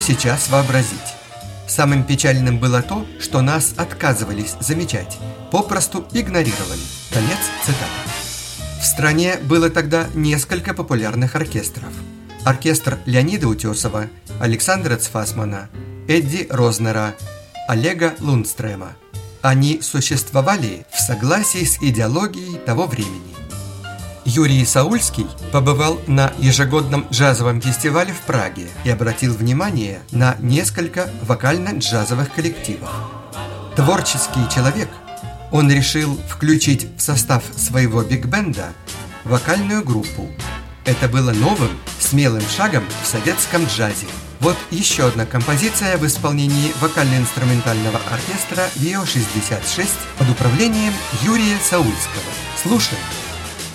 сейчас вообразить. Самым печальным было то, что нас отказывались замечать, попросту игнорировали. Конец цитаты. В стране было тогда несколько популярных оркестров. Оркестр Леонида Утесова, Александра Цфасмана, Эдди Рознера, Олега Лундстрема. Они существовали в согласии с идеологией того времени. Юрий Саульский побывал на ежегодном джазовом фестивале в Праге и обратил внимание на несколько вокально-джазовых коллективов. Творческий человек, он решил включить в состав своего биг-бенда вокальную группу. Это было новым, смелым шагом в советском джазе. Вот еще одна композиция в исполнении вокально-инструментального оркестра ВИО-66 под управлением Юрия Саульского. Слушаем.